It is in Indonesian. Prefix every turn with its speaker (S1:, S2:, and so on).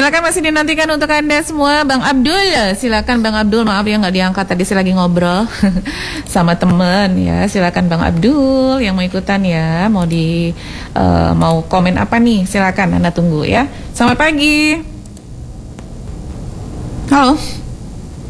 S1: Silakan masih dinantikan untuk Anda semua. Bang Abdul, silakan Bang Abdul. Maaf ya nggak diangkat tadi, saya lagi ngobrol sama temen ya. Silakan Bang Abdul yang mau ikutan ya. Mau komen apa nih? Silakan, Anda tunggu ya. Selamat pagi. Halo.